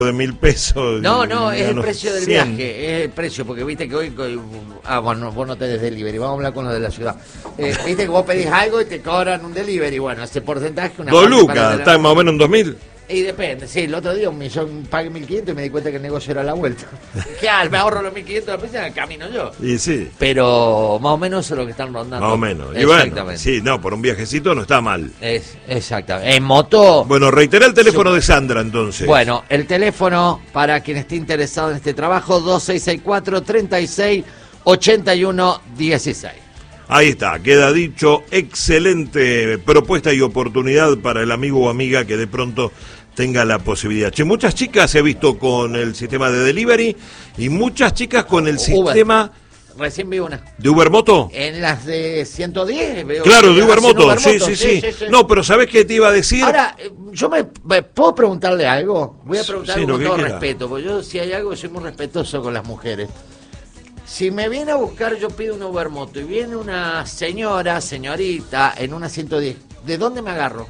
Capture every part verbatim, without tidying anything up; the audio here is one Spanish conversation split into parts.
de mil pesos. No, no, es el no, precio del cien. viaje, es el precio, porque viste que hoy... Ah, bueno, vos no tenés delivery, vamos a hablar con los de la ciudad. Eh, viste que vos pedís algo y te cobran un delivery, bueno, ese porcentaje... Una Dos parte lucas, para está más o menos en dos mil. Y depende, sí, el otro día un millón pagué mil quinientos y me di cuenta que el negocio era a la vuelta. ¿Qué hago? Me ahorro los mil quinientos de la camino yo. Y sí. Pero más o menos eso es lo que están rondando. Más o menos. Y bueno, sí, no, por un viajecito no está mal. Es, exactamente. En moto... Bueno, reitera el teléfono de Sandra entonces. Bueno, el teléfono para quien esté interesado en este trabajo, dos seis seis cuatro, treinta y seis, ochenta y uno, dieciséis. Ahí está, queda dicho, excelente propuesta y oportunidad para el amigo o amiga que de pronto tenga la posibilidad. Che, muchas chicas he visto con el sistema de delivery y muchas chicas con el Uber. sistema... Recién vi una. ¿De Uber Moto? En las de ciento diez veo. Claro, que de Uber hacen Moto, Uber sí, Moto, sí, sí, sí. No, pero ¿sabés qué te iba a decir? Ahora, eh, yo me, me- ¿puedo preguntarle algo? Voy a preguntar Sí, algo lo con que todo quiera. respeto, porque yo si hay algo soy muy respetuoso con las mujeres. Si me viene a buscar, yo pido una Uber Moto y viene una señora, señorita, en una ciento diez, ¿de dónde me agarro?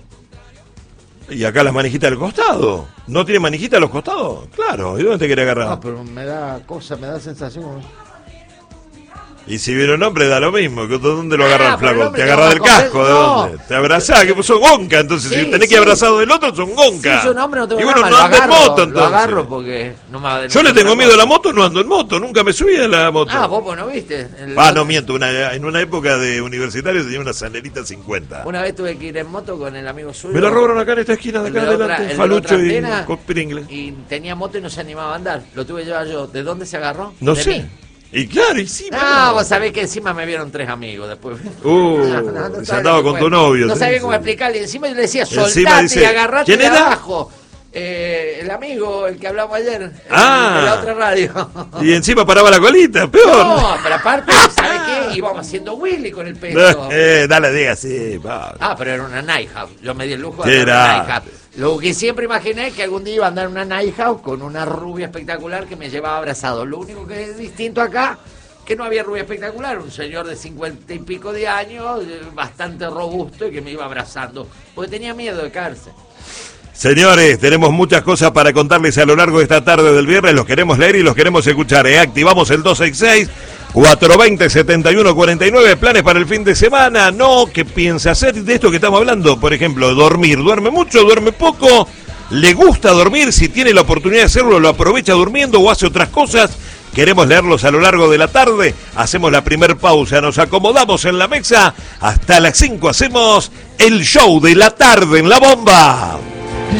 Y acá las manijitas al costado. ¿No tiene manijita a los costados? Claro, ¿y dónde te quiere agarrar? No, pero me da cosa, me da sensación. como- Y si viene un hombre da lo mismo. ¿Dónde lo Ah, agarra el pero el flaco? hombre ¿Te te agarra va a del coger- casco? ¿De no. dónde? ¿Te abrazás? Que son gonca, entonces. Sí, Si tenés sí. que ir abrazado del otro, son gonca. Si es un hombre no tengo Y bueno, nada, no lo ando en agarro, moto, lo entonces. agarro porque no me va Yo le tengo miedo a la moto, no ando en moto. Nunca me subí a la moto. Ah, vos pues, no viste. El- Ah, no miento. Una, en una época de universitario tenía una Sanderita cincuenta. Una vez tuve que ir en moto con el amigo suyo. Me la robaron acá en esta esquina de el acá de otra- adelante. el de Falucho otra y antena, con Pringles. Y tenía moto y no se animaba a andar. Lo tuve que llevar yo. ¿De dónde se agarró? No De sé. mí. Y claro, y sí. Ah, bueno. vos sabés que encima me vieron tres amigos después. Uh, No, no, no se sabés andaba lo que con fue. tu novio. No sí, sabía sí. cómo explicarle. Encima yo le decía, Encima soltate dice, y agarrate ¿quién de era? abajo. Eh, el amigo, el que hablamos ayer. el- Ah. de la otra radio. Y encima paraba la colita, peor. No, pero aparte, ¿sabes qué? Íbamos haciendo Willy con el peso. Eh, dale, diga, sí, va. Ah, pero era una Nighthawk. Yo me di el lujo de ¿Qué andar en una era? Nighthawk. Lo que siempre imaginé es que algún día iba a andar en una Nighthawk con una rubia espectacular que me llevaba abrazado. Lo único que es distinto acá, que no había rubia espectacular. Un señor de cincuenta y pico de años, eh, bastante robusto y que me iba abrazando. Porque tenía miedo de caerse. Señores, tenemos muchas cosas para contarles a lo largo de esta tarde del viernes. Los queremos leer y los queremos escuchar. ¿eh? Activamos el dos seis seis, cuatro dos cero, siete uno cuatro nueve. Planes para el fin de semana. No, ¿qué piensa hacer de esto que estamos hablando? Por ejemplo, dormir. ¿Duerme mucho? ¿Duerme poco? ¿Le gusta dormir? Si tiene la oportunidad de hacerlo, ¿lo aprovecha durmiendo o hace otras cosas? Queremos leerlos a lo largo de la tarde. Hacemos la primer pausa, nos acomodamos en la mesa. Hasta las cinco hacemos el show de la tarde en La Bomba.